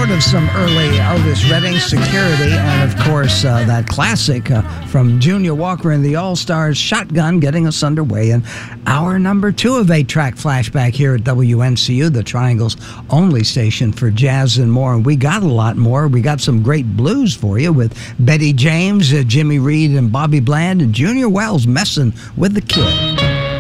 sort of some early Otis Redding, Security, and of course that classic from Junior Walker and the All-Stars, Shotgun, getting us underway in hour number 2 of 8-Track Flashback here at WNCU, the Triangle's only station for jazz and more. And we got a lot more. We got some great blues for you with Betty James, Jimmy Reed, and Bobby Bland, and Junior Wells messing with the kid.